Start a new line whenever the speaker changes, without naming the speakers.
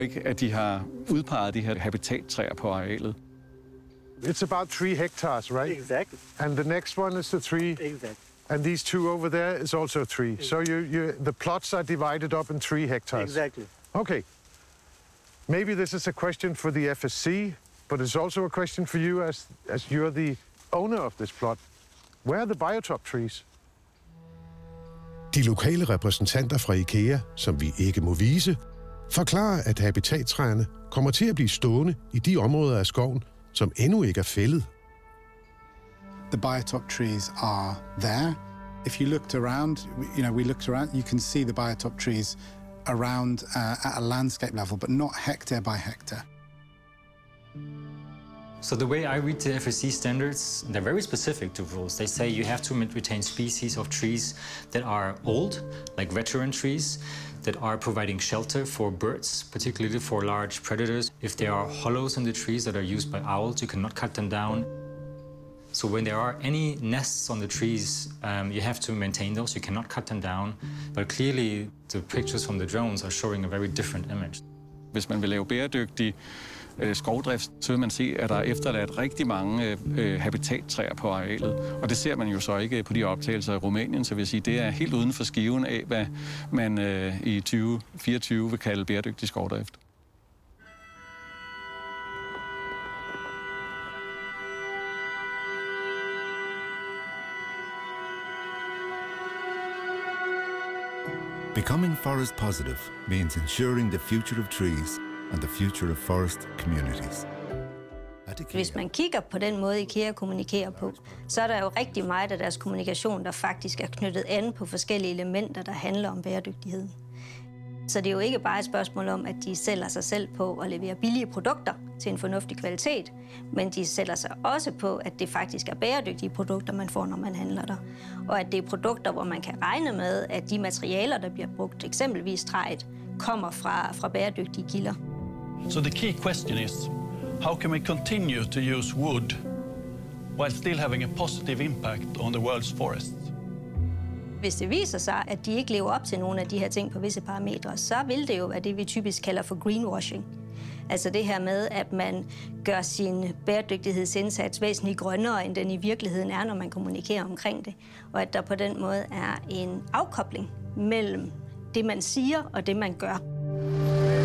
Ikke, at de har udpeget de her habitattræer på arealet.
It's about 3 hectares, right?
Exactly.
And the next one is the 3.
Exactly.
And these 2 over there is also 3. Exactly. So the plots are divided up in 3 hectares.
Exactly.
Okay. Maybe this is a question for the FSC, but it's also a question for you as you're the owner of this plot. Where are the biotop trees?
De lokale repræsentanter fra IKEA, som vi ikke må vise, forklarer, at habitattræerne kommer til at blive stående i de områder af skoven, som endnu ikke er fældet.
The biotop trees are there. If you looked around, we looked around, you can see the biotop trees around at a landscape level, but not hectare by hectare.
So the way I read the FSC standards, they're very specific to rules. They say you have to retain species of trees that are old, like veteran trees, that are providing shelter for birds, particularly for large predators. If there are hollows in the trees that are used by owls, you cannot cut them down. So when there are any nests on the trees, you have to maintain those. You cannot cut them down. But clearly, the pictures from the drones are showing a very different image.
Hvis man vil lave bæredygtig skovdrift, så vil man se, at der er efterladt rigtig mange habitattræer på arealet. Og det ser man jo så ikke på de optagelser i Rumænien, så vil jeg sige, det er helt uden for skiven af, hvad man i 2024 vil kalde bæredygtig skovdrift.
Becoming forest positive means ensuring the future of trees and the future of forest communities.
Hvis man kigger på den måde, IKEA kommunikerer på, så er der jo rigtig meget af deres kommunikation, der faktisk er knyttet an på forskellige elementer, der handler om bæredygtighed. Så det er jo ikke bare et spørgsmål om, at de sælger sig selv på at levere billige produkter til en fornuftig kvalitet, men de sælger sig også på, at det faktisk er bæredygtige produkter, man får, når man handler der. Og at det er produkter, hvor man kan regne med, at de materialer, der bliver brugt, eksempelvis træet, kommer fra bæredygtige kilder.
So the key question is, how can we continue to use wood while still having a positive impact on the world's forests?
Hvis det viser sig, at de ikke lever op til nogle af de her ting på visse parametre, så vil det jo være det, vi typisk kalder for greenwashing. Altså det her med, at man gør sin bæredygtighedsindsats væsentligt grønnere, end den i virkeligheden er, når man kommunikerer omkring det. Og at der på den måde er en afkobling mellem det, man siger og det, man gør.